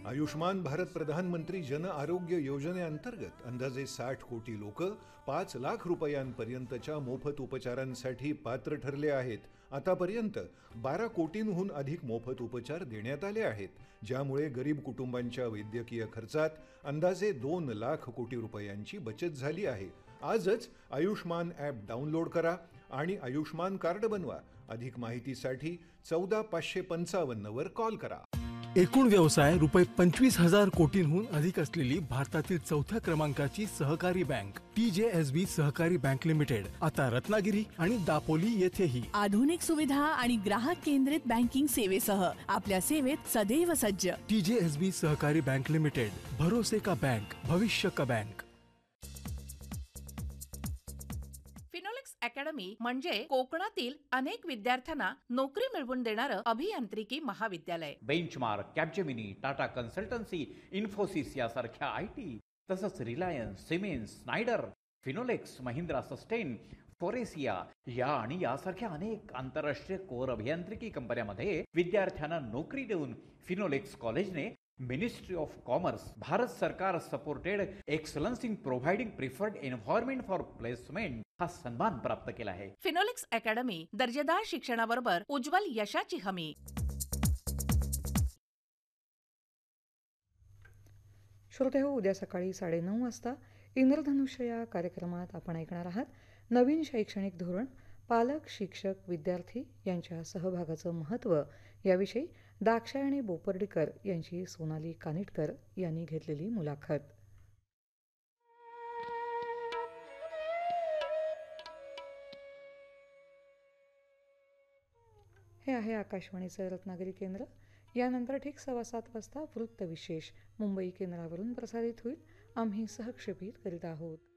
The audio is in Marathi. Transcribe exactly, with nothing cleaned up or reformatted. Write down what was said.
आयुष्मान भारत प्रधानमंत्री जन आरोग्य योजनेअंतर्गत अंदाजे साठ कोटी लोक पाच लाख रुपयांपर्यंतच्या मोफत उपचारांसाठी पात्र ठरले आहेत. आतापर्यंत बारा कोटींहून अधिक मोफत उपचार देण्यात आले आहेत, ज्यामुळे गरीब कुटुंबांच्या वैद्यकीय खर्चात अंदाजे दोन लाख कोटी रुपयांची बचत झाली आहे. आजच आयुष्मान ॲप डाउनलोड करा आणि आयुष्मान कार्ड बनवा. अधिक माहितीसाठी चौदा पाचशे पंचावन्न वर कॉल करा. एकूण व्यवसाय रुपये पंचवीस हजार कोटींहून अधिक असलेली भारतातील चौथ्या क्रमांकाची सहकारी बँक टी जे एस बी सहकारी बँक लिमिटेड आता रत्नागिरी आणि दापोली येथेही आधुनिक सुविधा आणि ग्राहक केंद्रित बँकिंग सेवेसह आपल्या सेवेत सदैव सज्ज. टी जे एस बी सहकारी बँक लिमिटेड, भरोसे का बैंक, भविष्य का बैंक. फिनोलेक्स अकॅडमी म्हणजे कोकणातील अनेक विद्यार्थ्यांना नोकरी मिळवून देणारं अभियांत्रिकी महाविद्यालय. Benchmark, Capgemini, Tata consultancy, Infosys यासारख्या आय टी, तसंच Reliance, Siemens, Schneider, Finolex, Mahindra sustain, फोरेसिया या आणि यासारख्या अनेक आंतरराष्ट्रीय कोर अभियांत्रिकी कंपन्यांमध्ये विद्यार्थ्यांना नोकरी देऊन फिनोलेक्स कॉलेजने मिनिस्ट्री ऑफ कॉमर्स, भारत सरकार supported excellence in providing preferred environment for placement हा सन्मान प्राप्त केला आहे. फिनोलेक्स अकॅडमी दर्जेदार शिक्षणाबरोबर उज्ज्वल यशाची हमी. श्रोते हो, उद्या सकाळी साडेनऊ वाजता इंद्रधनुष्य या कार्यक्रमात आपण ऐकणार आहात नवीन शैक्षणिक धोरण, पालक, शिक्षक, विद्यार्थी यांच्या सहभागाचं महत्त्व याविषयी दाक्षायणी बोपर्डीकर यांची सोनाली कानिटकर यांनी घेतलेली मुलाखत. हे आहे आकाशवाणीचं रत्नागिरी केंद्र. यानंतर ठीक सव्वा सात वाजता वृत्तविशेष मुंबई केंद्रावरून प्रसारित होईल. आम्ही सहक्षेपित करीत आहोत.